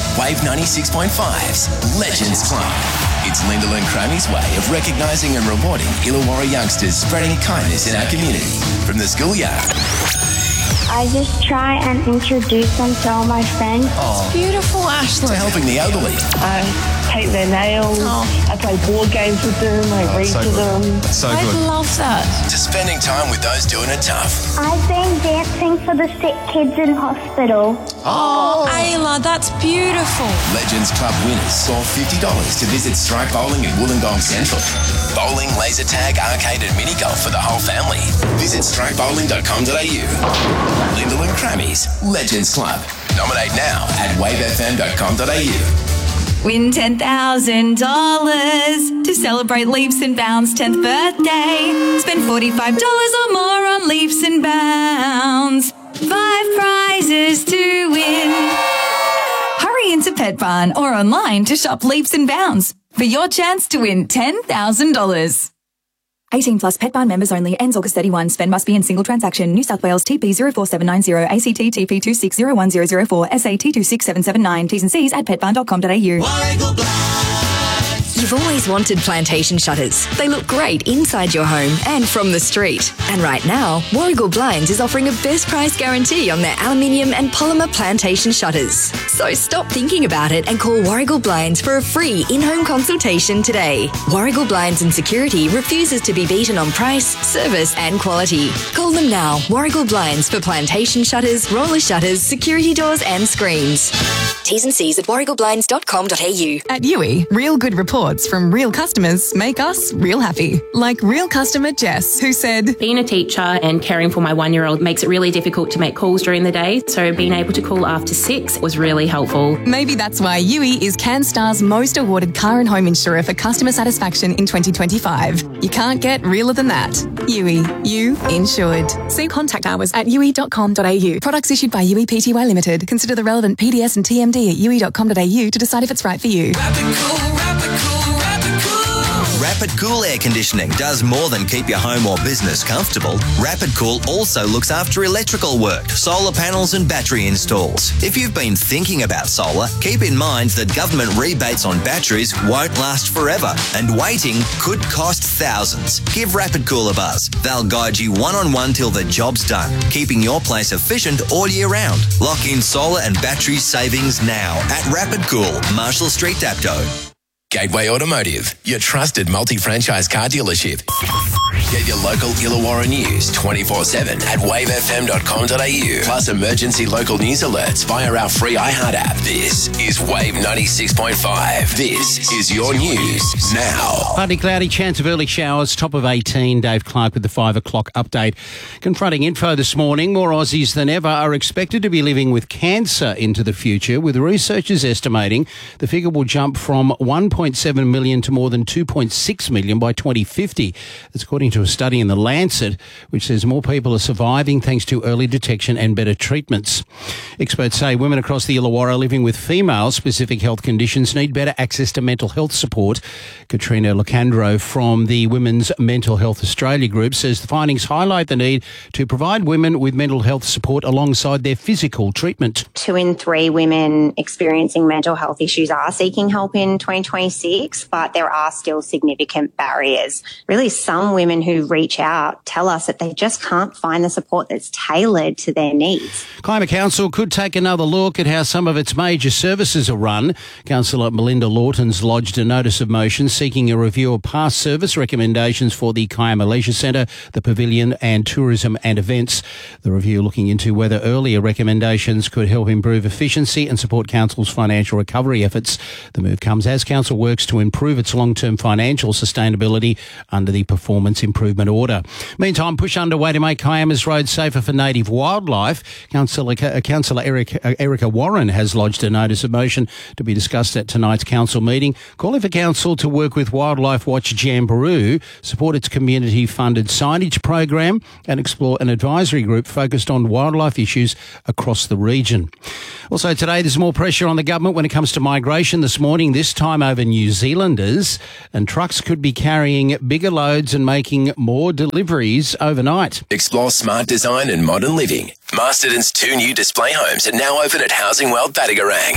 Wave 96.5's Legends Club. It's Lyndall and Crammy's way of recognising and rewarding Illawarra youngsters spreading kindness in our community. From the schoolyard. I just try and introduce them to all my friends. It's beautiful, Ashley. To helping the elderly. I paint their nails. I play board games with them. I read to them. I love that. To spending time with those doing it tough. I've been dancing for the sick kids in hospital. Oh, Ayla, that's beautiful. Legends Club winners score $50 to visit Strike Bowling in Wollongong Central. Bowling, laser tag, arcade and mini golf for the whole family. Visit strikebowling.com.au. Lyndall and Crammy's Legends Club. Nominate now at wavefm.com.au. Win $10,000 to celebrate Leaps and Bounds' 10th birthday. Spend $45 or more on Leaps and Bounds. 5 prizes to win. Hurry into Pet Barn or online to shop Leaps and Bounds for your chance to win $10,000. 18 plus Pet Barn members only. Ends August 31. Spend must be in single transaction. New South Wales TP 04790. ACT TP 2601004. SAT 26779. T's and C's at petbarn.com.au. You've always wanted plantation shutters. They look great inside your home and from the street. And right now, Warragul Blinds is offering a best price guarantee on their aluminium and polymer plantation shutters. So stop thinking about it and call Warragul Blinds for a free in-home consultation today. Warragul Blinds and Security refuses to be beaten on price, service and quality. Call them now. Warragul Blinds for plantation shutters, roller shutters, security doors and screens. T's and C's at warragulblinds.com.au. At Yui, real good reports from real customers make us real happy. Like real customer Jess, who said, being a teacher and caring for my 1-year-old makes it really difficult to make calls during the day, so being able to call after 6 was really helpful. Maybe that's why Yui is CanStar's most awarded car and home insurer for customer satisfaction in 2025. You can't get realer than that. Yui, you insured. See contact hours at yui.com.au. Products issued by Yui Pty Limited. Consider the relevant PDS and TMD at yui.com.au to decide if it's right for you. Rapid Cool Air Conditioning does more than keep your home or business comfortable. Rapid Cool also looks after electrical work, solar panels and battery installs. If you've been thinking about solar, keep in mind that government rebates on batteries won't last forever and waiting could cost thousands. Give Rapid Cool a buzz. They'll guide you one-on-one till the job's done, keeping your place efficient all year round. Lock in solar and battery savings now at Rapid Cool, Marshall Street, Dapto. Gateway Automotive, your trusted multi-franchise car dealership. Get your local Illawarra news 24/7 at wavefm.com.au. Plus emergency local news alerts via our free iHeart app. This is Wave 96.5. This is your news now. Partly cloudy, chance of early showers, top of 18. Dave Clark with the 5 o'clock update. Confronting info this morning, more Aussies than ever are expected to be living with cancer into the future, with researchers estimating the figure will jump from 1.7 million to more than 2.6 million by 2050. That's according to a study in The Lancet, which says more people are surviving thanks to early detection and better treatments. Experts say women across the Illawarra living with female-specific health conditions need better access to mental health support. Katrina Locandro from the Women's Mental Health Australia group says the findings highlight the need to provide women with mental health support alongside their physical treatment. 2 in 3 women experiencing mental health issues are seeking help in 2026, but there are still significant barriers. Really, some women who reach out tell us that they just can't find the support that's tailored to their needs. Climate Council could take another look at how some of its major services are run. Councillor Melinda Lawton's lodged a notice of motion seeking a review of past service recommendations for the Kiama Leisure Centre, the Pavilion and Tourism and Events. The review looking into whether earlier recommendations could help improve efficiency and support Council's financial recovery efforts. The move comes as Council works to improve its long-term financial sustainability under the Performance Improvement Order. Meantime, push underway to make Kiama's roads safer for native wildlife. Councillor Erica Warren has lodged a notice of motion to be discussed at tonight's council meeting, calling for council to work with Wildlife Watch Jamboree, support its community-funded signage program and explore an advisory group focused on wildlife issues across the region. Also today, there's more pressure on the government when it comes to migration this morning, this time over New Zealanders, and trucks could be carrying bigger loads and making more deliveries overnight. Explore smart design and modern living. Masterton's 2 new display homes are now open at Housing World Battigarang.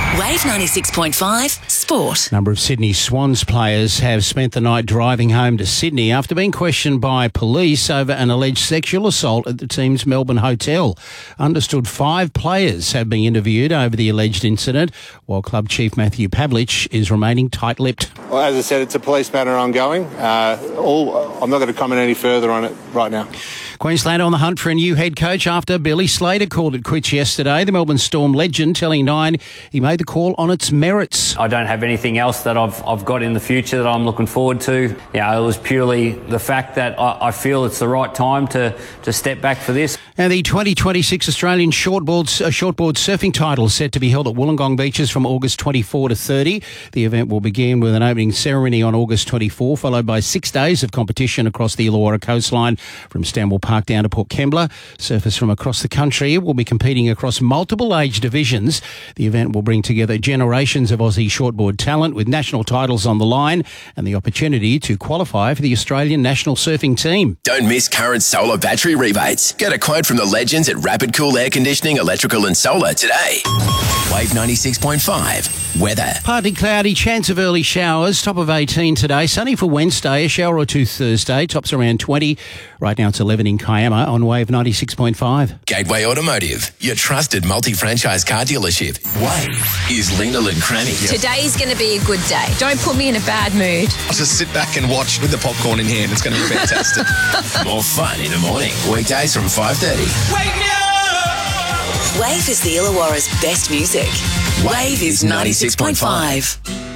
Wave 96.5 Sport. A number of Sydney Swans players have spent the night driving home to Sydney after being questioned by police over an alleged sexual assault at the team's Melbourne hotel. Understood 5 players have been interviewed over the alleged incident, while club chief Matthew Pavlich is remaining tight-lipped. Well, as I said, it's a police matter ongoing. I'm not going to comment any further on it right now. Queensland on the hunt for a new head coach after Billy Slater called it quits yesterday. The Melbourne Storm legend telling Nine he made the call on its merits. I don't have anything else that I've got in the future that I'm looking forward to. It was purely the fact that I feel it's the right time to step back for this. And the 2026 Australian shortboard surfing title is set to be held at Wollongong Beaches from August 24 to 30. The event will begin with an opening ceremony on August 24, followed by 6 days of competition across the Illawarra coastline from Stanwell Park down to Port Kembla. Surfers from across the country will be competing across multiple age divisions. The event will bring together generations of Aussie shortboard talent with national titles on the line and the opportunity to qualify for the Australian national surfing team. Don't miss current solar battery rebates. Get a quote from the legends at Rapid Cool Air Conditioning, Electrical and Solar today. Wave 96.5 weather. Partly cloudy, chance of early showers, top of 18 today. Sunny for Wednesday, a shower or two Thursday, tops around 20. Right now it's 11 in Kiama on Wave 96.5. Gateway Automotive, your trusted multi-franchise car dealership. Wave is Lena and Cranny. Today's going to be a good day. Don't put me in a bad mood. I'll just sit back and watch with the popcorn in hand. It's going to be fantastic. More fun in the morning. Weekdays from 5:30. Wake me up! Wave is the Illawarra's best music. Wave is 96.5.